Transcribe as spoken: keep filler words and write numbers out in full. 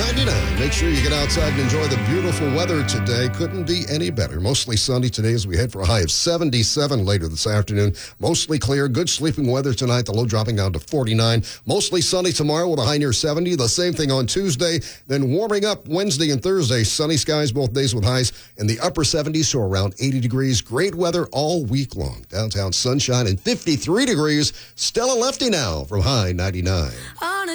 ninety-nine. Make sure you get outside and enjoy the beautiful weather today. Couldn't be any better. Mostly sunny today as we head for a high of seventy-seven later this afternoon. Mostly clear. Good sleeping weather tonight. The low dropping down to forty-nine. Mostly sunny tomorrow with a high near seventy. The same thing on Tuesday. Then warming up Wednesday and Thursday. Sunny skies both days with highs in the upper seventies, so around eighty degrees. Great weather all week long. Downtown sunshine and fifty-three degrees. Stella Lefty now from High ninety-nine.